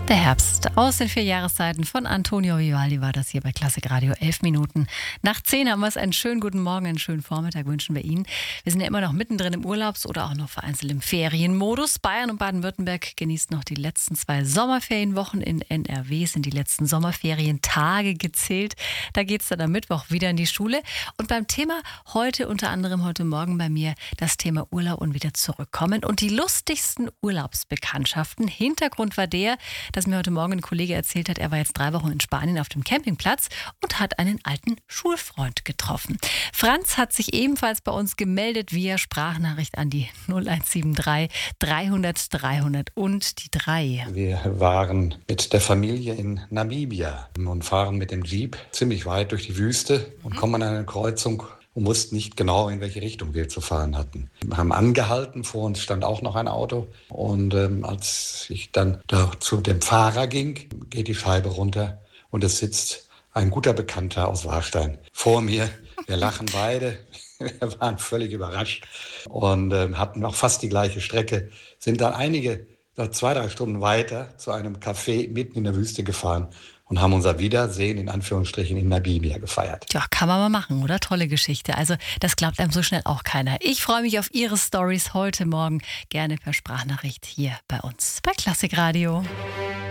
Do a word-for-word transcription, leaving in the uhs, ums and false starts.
Der Herbst aus den vier Jahreszeiten von Antonio Vivaldi war das hier bei Klassik Radio. Elf Minuten nach zehn haben wir es. Einen schönen guten Morgen, einen schönen Vormittag wünschen wir Ihnen. Wir sind ja immer noch mittendrin im Urlaubs- oder auch noch vereinzelt im Ferienmodus. Bayern und Baden-Württemberg genießt noch die letzten zwei Sommerferienwochen. In N R W sind die letzten Sommerferientage gezählt. Da geht es dann am Mittwoch wieder in die Schule. Und beim Thema heute, unter anderem heute Morgen bei mir, das Thema Urlaub und wieder zurückkommen. Und die lustigsten Urlaubsbekanntschaften. Hintergrund war der, dass mir heute Morgen ein Kollege erzählt hat, er war jetzt drei Wochen in Spanien auf dem Campingplatz und hat einen alten Schulfreund getroffen. Franz hat sich ebenfalls bei uns gemeldet via Sprachnachricht an die null eins sieben drei dreihundert dreihundert und die drei. Wir waren mit der Familie in Namibia und fahren mit dem Jeep ziemlich weit durch die Wüste und kommen an eine Kreuzung und wussten nicht genau, in welche Richtung wir zu fahren hatten. Wir haben angehalten, vor uns stand auch noch ein Auto. Und ähm, als ich dann da zu dem Fahrer ging, geht die Scheibe runter und es sitzt ein guter Bekannter aus Warstein vor mir. Wir lachen beide, wir waren völlig überrascht und ähm, hatten noch fast die gleiche Strecke, sind dann einige, zwei, drei Stunden weiter zu einem Café mitten in der Wüste gefahren und haben unser Wiedersehen in Anführungsstrichen in Namibia gefeiert. Ja, kann man mal machen, oder? Tolle Geschichte. Also das glaubt einem so schnell auch keiner. Ich freue mich auf Ihre Stories heute Morgen. Gerne per Sprachnachricht hier bei uns bei Klassik Radio.